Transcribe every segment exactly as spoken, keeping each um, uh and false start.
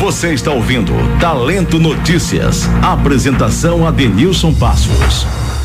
Você está ouvindo Talento Notícias. Apresentação Adenilson Passos.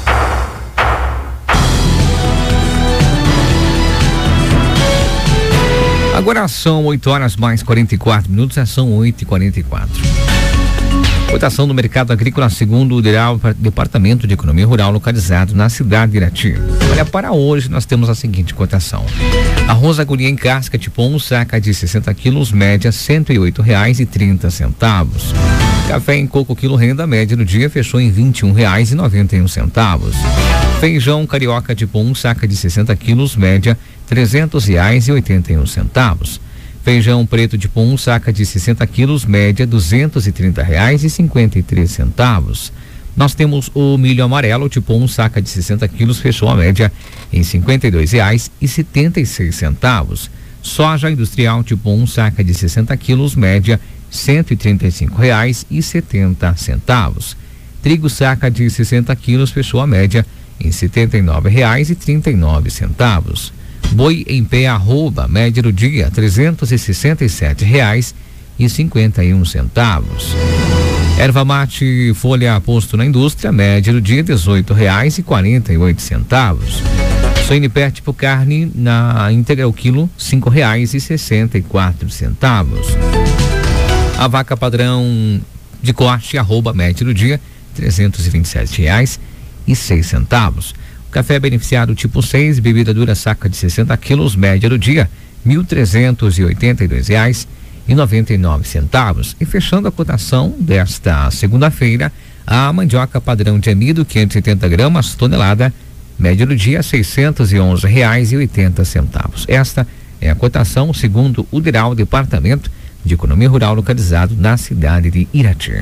Agora são oito horas mais quarenta e quatro minutos, são oito e quarenta e quatro. Cotação do mercado agrícola segundo o Departamento de Economia Rural localizado na cidade de Irati. Olha, para hoje nós temos a seguinte cotação: arroz agulha em casca tipo um, saca de sessenta quilos, média cento e oito reais e trinta centavos. Café em coco quilo renda média do dia fechou em vinte e um reais e noventa e um centavos. Feijão carioca tipo um, saca de sessenta quilos, média trezentos reais e oitenta e um centavos. Feijão preto tipo um, saca de sessenta quilos, média duzentos e trinta reais e cinquenta e três centavos. Nós temos o milho amarelo tipo um, saca de sessenta quilos, fechou a média em cinquenta e dois reais e setenta e seis centavos. Soja industrial tipo um, saca de sessenta quilos, média cento e trinta e cinco reais e setenta centavos. Trigo saca de sessenta quilos, fechou a média em setenta e nove reais e trinta e nove centavos. Boi em pé arroba, média do dia trezentos e sessenta e sete reais e cinquenta e um centavos. Erva mate folha posto na indústria, média do dia dezoito reais e quarenta e oito centavos. Suíno pé tipo carne na íntegra o quilo cinco reais e sessenta e quatro centavos. A vaca padrão de corte arroba, média do dia trezentos e vinte e sete reais e seis centavos. Café beneficiado tipo seis, bebida dura saca de sessenta quilos, média do dia mil trezentos e oitenta e dois reais e noventa e nove centavos. E fechando a cotação desta segunda-feira, a mandioca padrão de amido quinhentos e oitenta gramas, tonelada, média do dia seiscentos e onze reais e oitenta centavos. Esta é a cotação segundo o DIRAL, Departamento de Economia Rural localizado na cidade de Irati.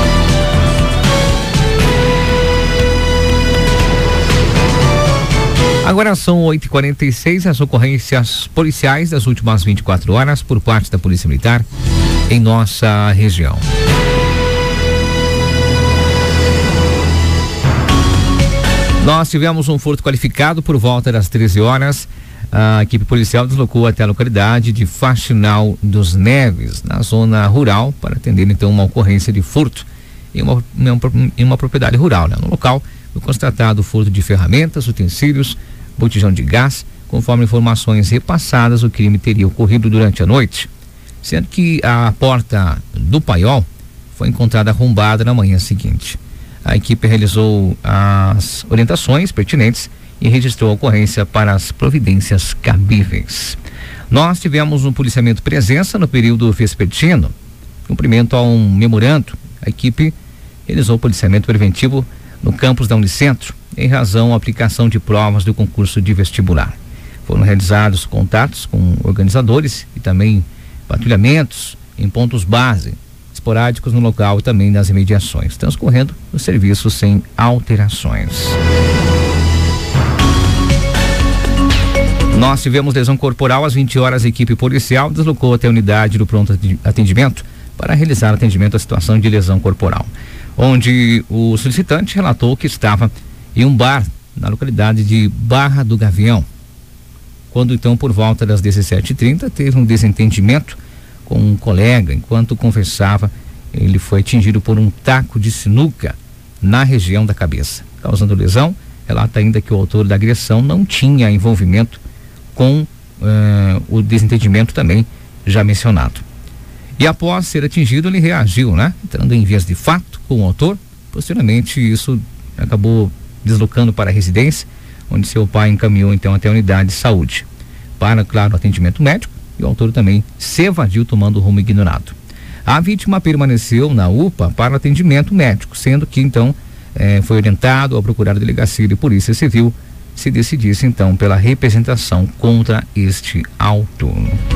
Agora são oito e quarenta e seis, as ocorrências policiais das últimas vinte e quatro horas por parte da Polícia Militar em nossa região. Nós tivemos um furto qualificado por volta das treze horas. A equipe policial deslocou até a localidade de Faxinal dos Neves, na zona rural, para atender então uma ocorrência de furto em uma, em uma propriedade rural, né? No local foi constatado o furto de ferramentas, utensílios, botijão de gás. Conforme informações repassadas, o crime teria ocorrido durante a noite, sendo que a porta do paiol foi encontrada arrombada na manhã seguinte. A equipe realizou as orientações pertinentes e registrou a ocorrência para as providências cabíveis. Nós tivemos um policiamento presença no período vespertino, cumprimento a um memorando. A equipe realizou o policiamento preventivo no campus da Unicentro, em razão à aplicação de provas do concurso de vestibular. Foram realizados contatos com organizadores e também patrulhamentos em pontos base, esporádicos no local e também nas imediações, transcorrendo o serviço sem alterações. Nós tivemos lesão corporal às vinte horas, a equipe policial deslocou até a unidade do pronto atendimento para realizar atendimento à situação de lesão corporal, onde o solicitante relatou que estava em um bar na localidade de Barra do Gavião, quando então por volta das dezessete e trinta teve um desentendimento com um colega. Enquanto conversava, ele foi atingido por um taco de sinuca na região da cabeça, causando lesão. Relata ainda que o autor da agressão não tinha envolvimento com uh, o desentendimento também já mencionado. E após ser atingido, ele reagiu, né? Entrando em vias de fato com o autor. Posteriormente, isso acabou deslocando para a residência, onde seu pai encaminhou então até a unidade de saúde para, claro, atendimento médico, e o autor também se evadiu tomando o rumo ignorado. A vítima permaneceu na U P A para atendimento médico, sendo que então eh, foi orientado a procurar a delegacia de polícia civil se decidisse então pela representação contra este autor.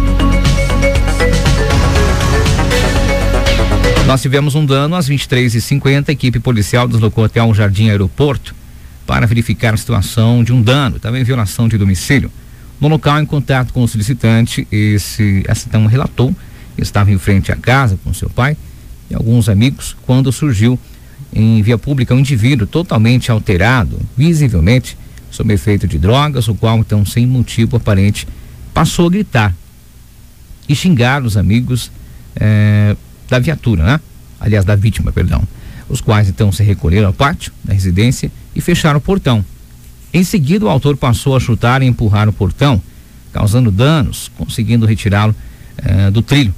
Nós tivemos um dano às vinte e três e cinquenta, a equipe policial deslocou até um jardim aeroporto para verificar a situação de um dano, também violação de domicílio. No local, em contato com o solicitante, esse, esse então relatou que estava em frente à casa com seu pai e alguns amigos, quando surgiu em via pública um indivíduo totalmente alterado, visivelmente sob efeito de drogas, o qual então, sem motivo aparente, passou a gritar e xingar os amigos, eh, da viatura, né? Aliás, da vítima, perdão. Os quais então se recolheram ao pátio da residência e fecharam o portão. Em seguida, o autor passou a chutar e empurrar o portão, causando danos, conseguindo retirá-lo eh, do trilho.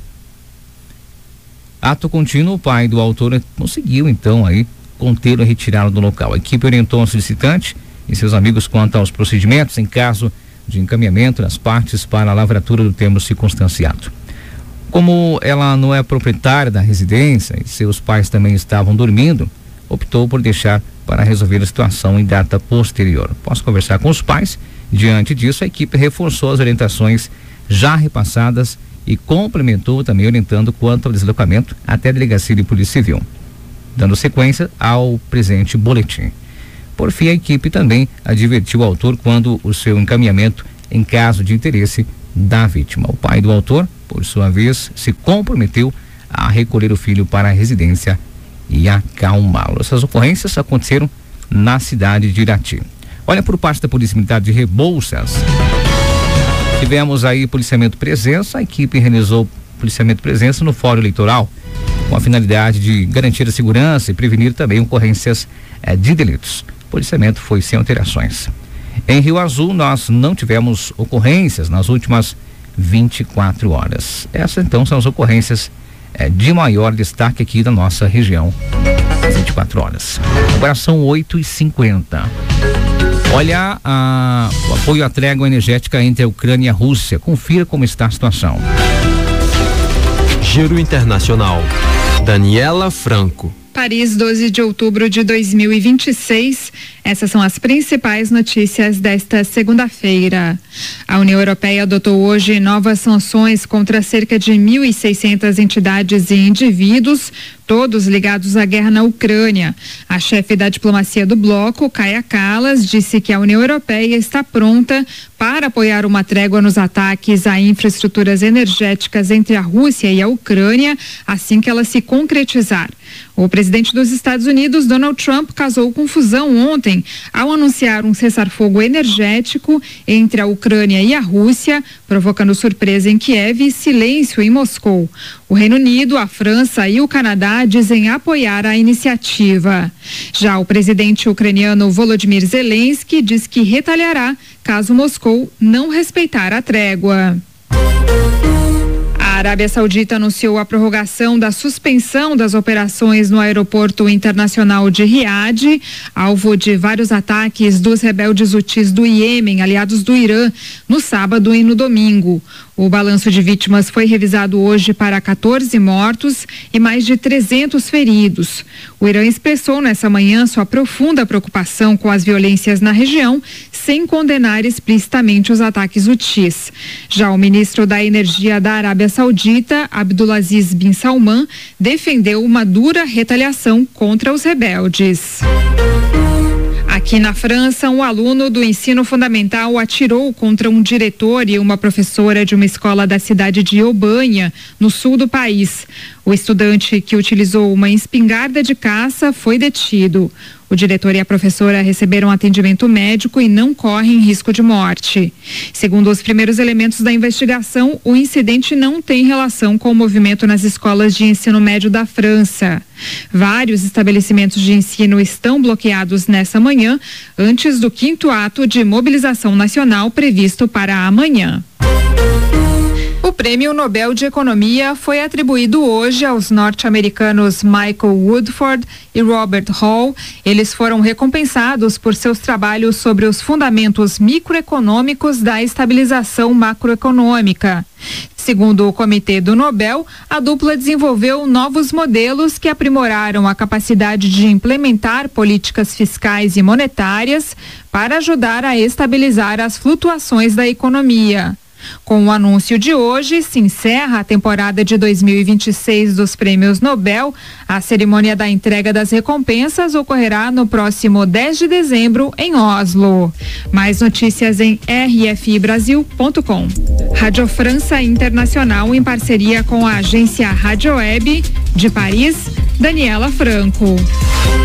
Ato contínuo, o pai do autor conseguiu então aí conter e retirá-lo do local. A equipe orientou o solicitante e seus amigos quanto aos procedimentos em caso de encaminhamento das partes para a lavratura do termo circunstanciado. Como ela não é proprietária da residência e seus pais também estavam dormindo, optou por deixar para resolver a situação em data posterior. Após conversar com os pais, diante disso, a equipe reforçou as orientações já repassadas e complementou também orientando quanto ao deslocamento até a delegacia de polícia civil, dando sequência ao presente boletim. Por fim, a equipe também advertiu o autor quando o seu encaminhamento em caso de interesse da vítima. O pai do autor, por sua vez, se comprometeu a recolher o filho para a residência e acalmá-lo. Essas ocorrências aconteceram na cidade de Irati. Olha, por parte da Polícia Militar de Rebouças, tivemos aí policiamento presença, a equipe realizou policiamento presença no Fórum Eleitoral, com a finalidade de garantir a segurança e prevenir também ocorrências eh, de delitos. O policiamento foi sem alterações. Em Rio Azul, nós não tivemos ocorrências nas últimas vinte e quatro horas. Essas então são as ocorrências eh, de maior destaque aqui da nossa região, vinte e quatro horas. Agora são oito e cinquenta. Olha a, o apoio à trégua energética entre a Ucrânia e a Rússia. Confira como está a situação. Giro Internacional. Daniela Franco. Paris, doze de outubro de dois mil e vinte e seis. Essas são as principais notícias desta segunda-feira. A União Europeia adotou hoje novas sanções contra cerca de mil e seiscentas entidades e indivíduos, todos ligados à guerra na Ucrânia. A chefe da diplomacia do bloco, Kaja Kallas, disse que a União Europeia está pronta para apoiar uma trégua nos ataques a infraestruturas energéticas entre a Rússia e a Ucrânia, assim que ela se concretizar. O presidente dos Estados Unidos, Donald Trump, causou confusão ontem ao anunciar um cessar-fogo energético entre a Ucrânia e a Rússia, provocando surpresa em Kiev e silêncio em Moscou. O Reino Unido, a França e o Canadá dizem apoiar a iniciativa. Já o presidente ucraniano Volodymyr Zelensky diz que retaliará caso Moscou não respeitar a trégua. A Arábia Saudita anunciou a prorrogação da suspensão das operações no aeroporto internacional de Riad, alvo de vários ataques dos rebeldes hutis do Iêmen, aliados do Irã, no sábado e no domingo. O balanço de vítimas foi revisado hoje para quatorze mortos e mais de trezentos feridos. O Irã expressou nessa manhã sua profunda preocupação com as violências na região, sem condenar explicitamente os ataques hutis. Já o ministro da Energia da Arábia Saudita, Abdulaziz bin Salman, defendeu uma dura retaliação contra os rebeldes. Aqui na França, um aluno do ensino fundamental atirou contra um diretor e uma professora de uma escola da cidade de Aubanha, no sul do país. O estudante, que utilizou uma espingarda de caça, foi detido. O diretor e a professora receberam atendimento médico e não correm risco de morte. Segundo os primeiros elementos da investigação, o incidente não tem relação com o movimento nas escolas de ensino médio da França. Vários estabelecimentos de ensino estão bloqueados nessa manhã, antes do quinto ato de mobilização nacional previsto para amanhã. O Prêmio Nobel de Economia foi atribuído hoje aos norte-americanos Michael Woodford e Robert Hall. Eles foram recompensados por seus trabalhos sobre os fundamentos microeconômicos da estabilização macroeconômica. Segundo o Comitê do Nobel, a dupla desenvolveu novos modelos que aprimoraram a capacidade de implementar políticas fiscais e monetárias para ajudar a estabilizar as flutuações da economia. Com o anúncio de hoje, se encerra a temporada de dois mil e vinte e seis dos Prêmios Nobel. A cerimônia da entrega das recompensas ocorrerá no próximo dez de dezembro em Oslo. Mais notícias em r f i brasil ponto com. Rádio França Internacional em parceria com a agência Rádio Web de Paris, Daniela Franco.